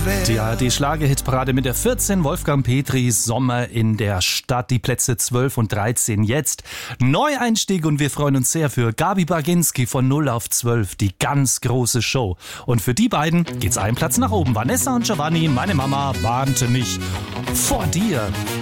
Die ARD-Schlager-Hitparade mit der 14, Wolfgang Petri, Sommer in der Stadt, die Plätze 12 und 13 jetzt. Neueinstieg und wir freuen uns sehr für Gabi Baginski von 0 auf 12, die ganz große Show. Und für die beiden geht's einen Platz nach oben. Vanessa und Giovanni, meine Mama warnte mich vor dir.